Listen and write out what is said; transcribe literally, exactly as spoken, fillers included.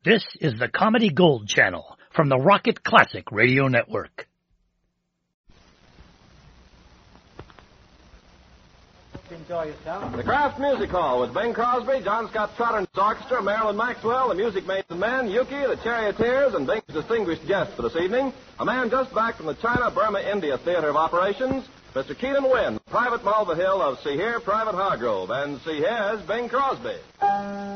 This is the Comedy Gold Channel from the Rocket Classic Radio Network. Enjoy yourself. The Kraft Music Hall with Bing Crosby, John Scott Trotter and his orchestra, Marilyn Maxwell, the Music Maids and Men, Yuki, the Charioteers, and Bing's distinguished guest for this evening, a man just back from the China-Burma-India Theater of Operations, Mister Keaton Wynn, Private Mulvihill of See Here, Private Hargrove, and see here's Bing Crosby.